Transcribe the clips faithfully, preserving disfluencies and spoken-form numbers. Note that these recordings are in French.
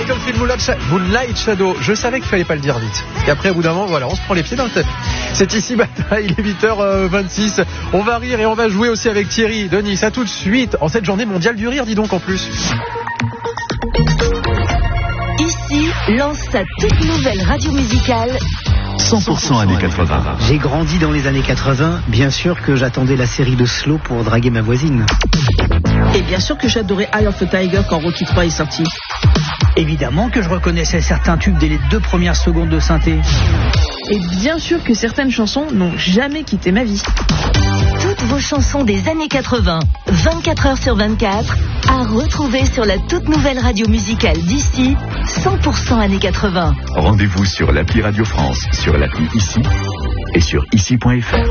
Battlefield Moonlight Shadow. Je savais qu'il fallait pas le dire vite. Et après, au bout d'un moment, voilà, on se prend les pieds dans le tapis. C'est ici Bataille, il est huit heures vingt-six. On va rire et on va jouer aussi avec Thierry de Nice. À tout de suite, en cette journée mondiale du rire, dis donc en plus. Ici, lance sa toute nouvelle radio musicale. cent pour cent années quatre-vingts. J'ai grandi dans les années quatre-vingts. Bien sûr que j'attendais la série de Slow pour draguer ma voisine. Et bien sûr que j'adorais Eye of the Tiger quand Rocky trois est sorti. Évidemment que je reconnaissais certains tubes dès les deux premières secondes de synthé. Et bien sûr que certaines chansons n'ont jamais quitté ma vie. Toutes vos chansons des années quatre-vingts, vingt-quatre heures sur vingt-quatre, à retrouver sur la toute nouvelle radio musicale d'ici, cent pour cent années quatre-vingts. Rendez-vous sur l'appli Radio France, sur l'appli Ici et sur ici point f r.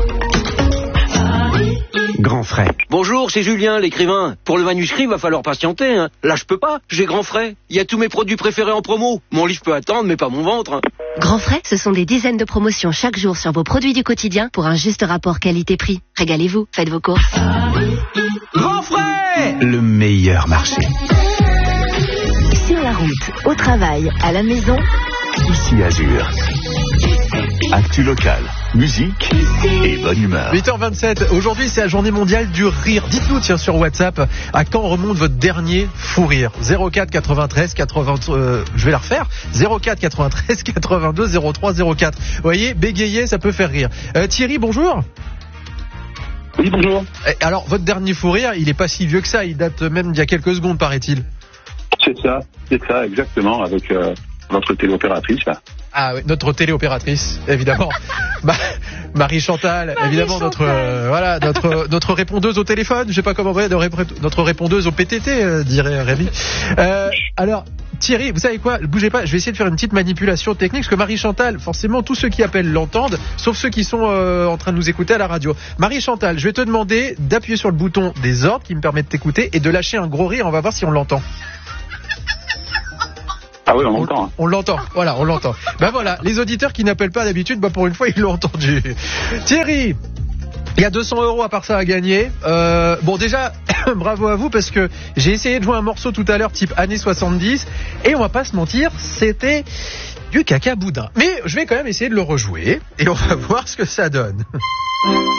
Grand frais. Bonjour, c'est Julien, l'écrivain. Pour le manuscrit, va falloir patienter. Hein. Là, je peux pas. J'ai grand frais. Il y a tous mes produits préférés en promo. Mon livre peut attendre, mais pas mon ventre. Hein. Grand frais, ce sont des dizaines de promotions chaque jour sur vos produits du quotidien pour un juste rapport qualité-prix. Régalez-vous, faites vos courses. Grand frais! Le meilleur marché. Sur la route, au travail, à la maison. Ici Azur. Actu local, musique et bonne humeur. huit heures vingt-sept, aujourd'hui c'est la journée mondiale du rire. Dites-nous tiens sur WhatsApp à quand remonte votre dernier fou rire. zéro quatre quatre-vingt-treize quatre-vingts, euh, je vais la refaire. zéro quatre quatre-vingt-treize quatre-vingt-deux zéro trois zéro quatre. Vous voyez, bégayer ça peut faire rire. Euh, Thierry, bonjour. Oui, bonjour. Et alors votre dernier fou rire, il est pas si vieux que ça, il date même d'il y a quelques secondes paraît-il. C'est ça, c'est ça exactement avec euh, notre téléopératrice là. Ah oui, notre téléopératrice, évidemment. Ma- Marie Chantal, Marie évidemment Chantal. notre euh, voilà notre notre répondeuse au téléphone. Je sais pas comment dire, notre répondeuse au P T T, euh, dirait Rémi. Euh, alors Thierry, vous savez quoi ? Bougez pas, je vais essayer de faire une petite manipulation technique parce que Marie Chantal, forcément, tous ceux qui appellent l'entendent, sauf ceux qui sont euh, en train de nous écouter à la radio. Marie Chantal, je vais te demander d'appuyer sur le bouton des ordres qui me permet de t'écouter et de lâcher un gros rire. On va voir si on l'entend. Ah oui, on l'entend. Hein. On, on l'entend, voilà, on l'entend. Ben voilà, les auditeurs qui n'appellent pas d'habitude, ben pour une fois, ils l'ont entendu. Thierry, il y a deux cents euros à part ça à gagner. Euh, bon, déjà, bravo à vous parce que j'ai essayé de jouer un morceau tout à l'heure type années soixante-dix et on va pas se mentir, c'était du caca boudin. Mais je vais quand même essayer de le rejouer et on va voir ce que ça donne.